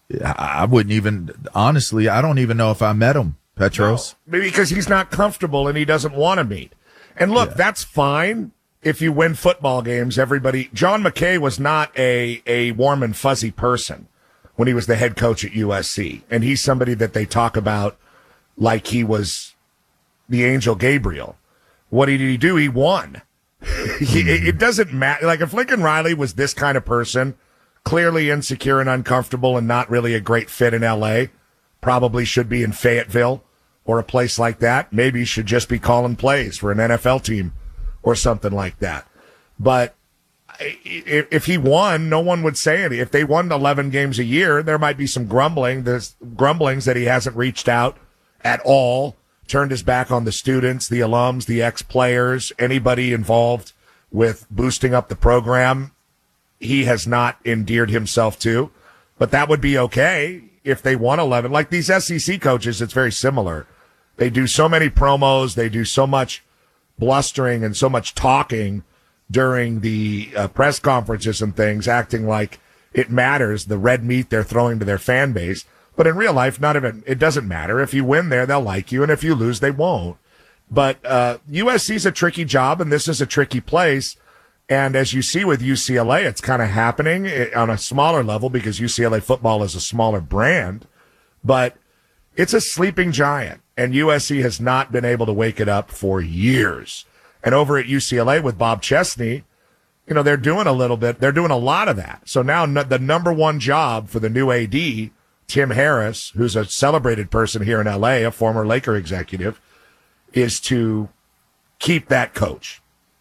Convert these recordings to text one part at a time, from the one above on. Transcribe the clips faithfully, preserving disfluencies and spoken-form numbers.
I wouldn't even, honestly, I don't even know if I met him, Petros. No, because he's not comfortable and he doesn't want to meet. And look, yeah. that's fine if you win football games. Everybody, John McKay was not a, a warm and fuzzy person when he was the head coach at U S C. And he's somebody that they talk about like he was the angel Gabriel. What did he do? He won. he, it doesn't matter. Like if Lincoln Riley was this kind of person, clearly insecure and uncomfortable and not really a great fit in L A, probably should be in Fayetteville or a place like that. Maybe he should just be calling plays for an N F L team or something like that. But if he won, no one would say anything. If they won eleven games a year, there might be some grumbling. There's grumblings that he hasn't reached out at all, turned his back on the students, the alums, the ex-players, anybody involved with boosting up the program. He has not endeared himself to, but that would be okay if they won eleven. Like these S E C coaches, it's very similar. They do so many promos, they do so much blustering and so much talking during the uh, press conferences and things, acting like it matters, the red meat they're throwing to their fan base. But in real life, not even, it doesn't matter. If you win there, they'll like you, and if you lose, they won't. But uh, U S C's a tricky job, and this is a tricky place. And as you see with U C L A, it's kind of happening on a smaller level because U C L A football is a smaller brand. But it's a sleeping giant, and U S C has not been able to wake it up for years. And over at U C L A with Bob Chesney, you know, they're doing a little bit, they're doing a lot of that. So now no, the number one job for the new A D, Tim Harris, who's a celebrated person here in L A, a former Laker executive, is to keep that coach.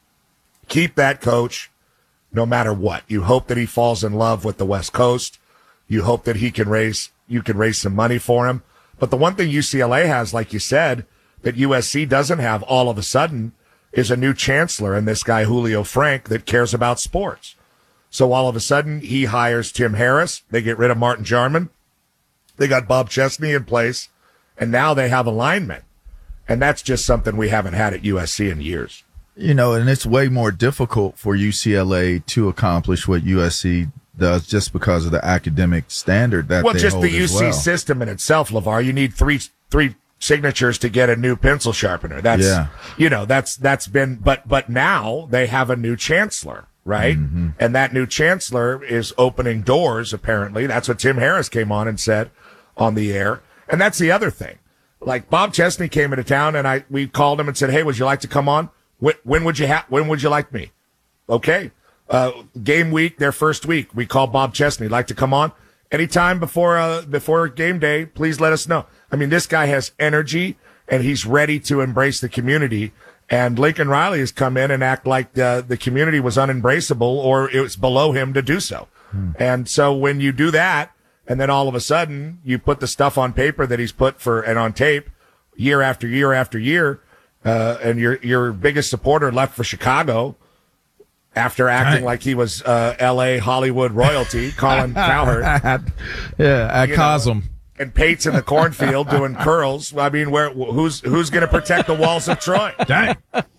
Keep that coach no matter what. You hope that he falls in love with the West Coast. You hope that he can raise, you can raise some money for him. But the one thing U C L A has, like you said, that U S C doesn't have all of a sudden is a new chancellor and this guy Julio Frank that cares about sports. So all of a sudden he hires Tim Harris. They get rid of Martin Jarman. They got Bob Chesney in place, and now they have alignment. And that's just something we haven't had at U S C in years. You know, and it's way more difficult for U C L A to accomplish what U S C does just because of the academic standard that well, they just hold the U C as well. system in itself, LeVar. You need three three signatures to get a new pencil sharpener. That's yeah. you know, that's that's been but but now they have a new chancellor, right? Mm-hmm. And that new chancellor is opening doors, apparently. That's what Tim Harris came on and said on the air. And that's the other thing. Like Bob Chesney came into town and I we called him and said, "Hey, would you like to come on? When, when would you ha- when would you like me?" Okay. Uh, game week, their first week, we call Bob Chesney. Like to come on anytime before, uh, before game day, please let us know. I mean, this guy has energy and he's ready to embrace the community. And Lincoln Riley has come in and act like the, the community was unembraceable or it was below him to do so. Hmm. And so when you do that, and then all of a sudden you put the stuff on paper that he's put for, and on tape year after year after year, uh, and your, your biggest supporter left for Chicago, after acting right. like he was uh, L A Hollywood royalty, Colin Cowherd. yeah, at Cosm. And Pate's in the cornfield doing curls. I mean, where who's who's going to protect the walls of Troy? Dang.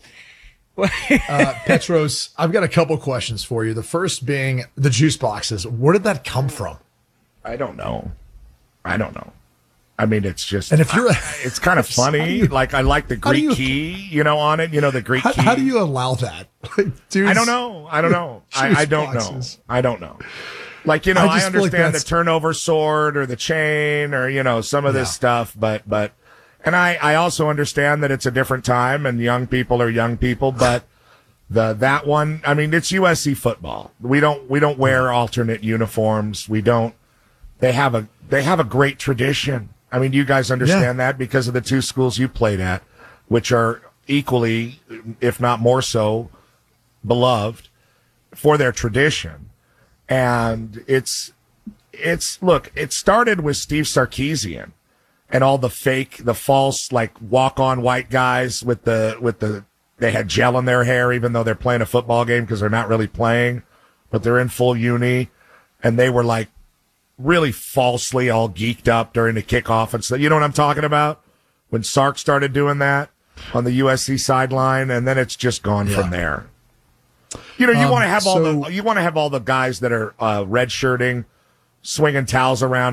uh, Petros, I've got a couple questions for you. The first being the juice boxes. Where did that come from? I don't know. I don't know. I mean, it's just, and if you're, I, it's kind of funny. You, like, I like the Greek you, key, you know, on it, you know, the Greek how, key. How do you allow that? Dude, I don't know. I don't know. I, I don't boxes. know. I don't know. Like, you know, I, I understand like the turnover sword or the chain or, you know, some of this yeah. stuff, but, but, and I, I also understand that it's a different time and young people are young people, but the, that one, I mean, it's U S C football. We don't, we don't wear alternate uniforms. We don't, they have a, they have a great tradition. I mean, you guys understand yeah. that because of the two schools you played at, which are equally, if not more so, beloved for their tradition. And it's, it's, look, it started with Steve Sarkisian and all the fake, the false, like walk-on white guys with the, with the, they had gel in their hair, even though they're playing a football game because they're not really playing, but they're in full uni. And they were like, really falsely all geeked up during the kickoff and stuff. You know what I'm talking about? When Sark started doing that on the U S C sideline, and then it's just gone yeah. from there. You know, you um, want to have all so, the you want to have all the guys that are uh, red shirting, swinging towels around